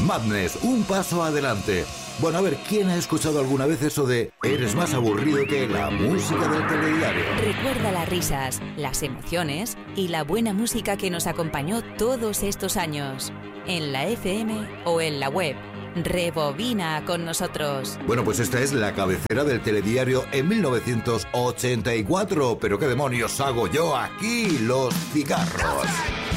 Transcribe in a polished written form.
Madness, un paso adelante. Bueno, a ver, ¿quién ha escuchado alguna vez eso de eres más aburrido que la música del telediario? Recuerda las risas, las emociones y la buena música que nos acompañó todos estos años. En la FM o en la web. Rebobina con nosotros. Bueno, pues esta es la cabecera del telediario en 1984. Pero ¿qué demonios hago yo aquí? Los cigarros.